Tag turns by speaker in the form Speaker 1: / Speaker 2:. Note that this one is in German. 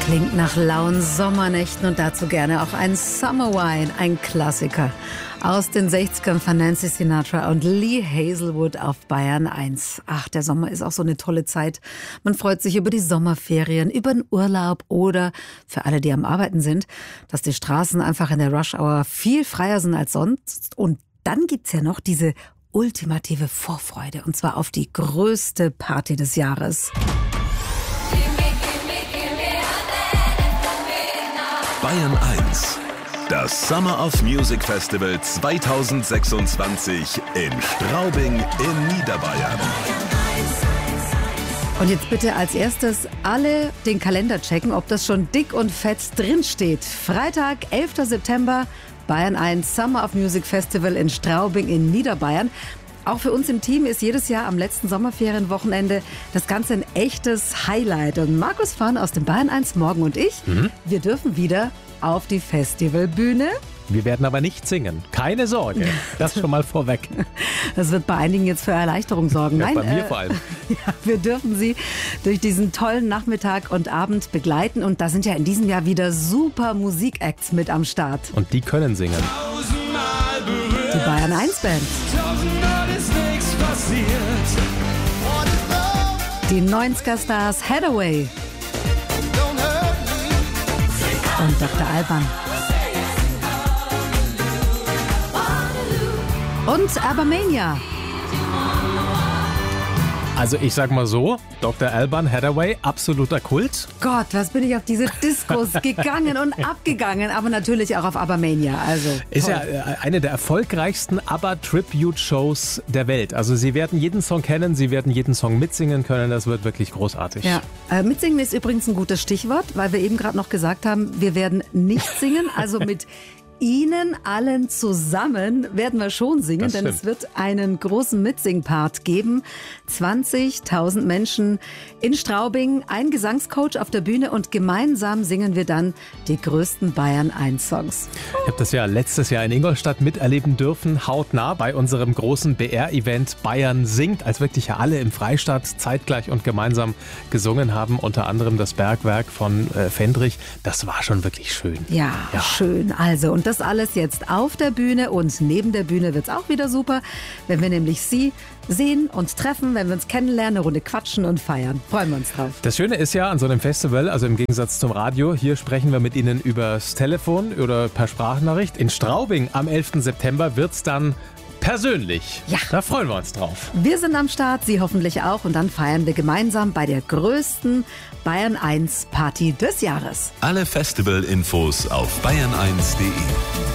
Speaker 1: Klingt nach lauen Sommernächten und dazu gerne auch ein Summer Wine, ein Klassiker aus den 60ern von Nancy Sinatra und Lee Hazelwood auf Bayern 1. Ach, der Sommer ist auch so eine tolle Zeit. Man freut sich über die Sommerferien, über den Urlaub oder für alle, die am Arbeiten sind, dass die Straßen einfach in der Rush-Hour viel freier sind als sonst. Und dann gibt's ja noch diese ultimative Vorfreude und zwar auf die größte Party des Jahres.
Speaker 2: Bayern 1, das Summer of Music Festival 2026 in Straubing in Niederbayern.
Speaker 1: Und jetzt bitte als erstes alle den Kalender checken, ob das schon dick und fett drin steht. Freitag, 11. September, Bayern 1 Summer of Music Festival in Straubing in Niederbayern. Auch für uns im Team ist jedes Jahr am letzten Sommerferienwochenende das Ganze ein echtes Highlight. Und Markus Fahn aus dem Bayern 1 Morgen und ich, wir dürfen wieder auf die Festivalbühne.
Speaker 3: Wir werden aber nicht singen. Keine Sorge. Das schon mal vorweg.
Speaker 1: Das wird bei einigen jetzt für Erleichterung sorgen.
Speaker 3: Ja,
Speaker 1: Nein,
Speaker 3: bei mir vor allem.
Speaker 1: Ja, wir dürfen Sie durch diesen tollen Nachmittag und Abend begleiten. Und da sind ja in diesem Jahr wieder super Musikacts mit am Start.
Speaker 3: Und die können singen.
Speaker 1: Die Bayern 1 Band. Die 90er Stars Hathaway. Und Dr. Alban. Und Abermania.
Speaker 3: Also ich sag mal so, Dr. Alban, Hathaway, absoluter Kult.
Speaker 1: Gott, was bin ich auf diese Diskos gegangen und abgegangen, aber natürlich auch auf Abermania. Also
Speaker 3: Ist
Speaker 1: toll.
Speaker 3: ja eine der erfolgreichsten ABBA-Tribute-Shows der Welt. Also Sie werden jeden Song kennen, Sie werden jeden Song mitsingen können. Das wird wirklich großartig.
Speaker 1: Ja, mitsingen ist übrigens ein gutes Stichwort, weil wir eben gerade noch gesagt haben, wir werden nicht singen, also mit Ihnen allen zusammen werden wir schon singen,
Speaker 3: Das
Speaker 1: denn
Speaker 3: stimmt.
Speaker 1: es wird einen großen Mitsing-Part geben. 20.000 Menschen in Straubing, ein Gesangscoach auf der Bühne und gemeinsam singen wir dann die größten Bayern 1 Songs.
Speaker 3: Ich habe das ja letztes Jahr in Ingolstadt miterleben dürfen, hautnah bei unserem großen BR-Event Bayern singt, als wirklich ja alle im Freistaat zeitgleich und gemeinsam gesungen haben, unter anderem das Bergwerk von Fendrich. Das war schon wirklich schön.
Speaker 1: Ja, schön. Also, und das alles jetzt auf der Bühne und neben der Bühne wird's auch wieder super, wenn wir nämlich Sie sehen und treffen, wenn wir uns kennenlernen, eine Runde quatschen und feiern. Freuen wir uns drauf.
Speaker 3: Das Schöne ist ja an so einem Festival, also im Gegensatz zum Radio, hier sprechen wir mit Ihnen übers Telefon oder per Sprachnachricht. In Straubing am 11. September wird's dann persönlich.
Speaker 1: Ja.
Speaker 3: Da freuen wir uns drauf.
Speaker 1: Wir sind am Start, Sie hoffentlich auch und dann feiern wir gemeinsam bei der größten Bayern 1 Party des Jahres.
Speaker 2: Alle Festival-Infos auf bayern1.de.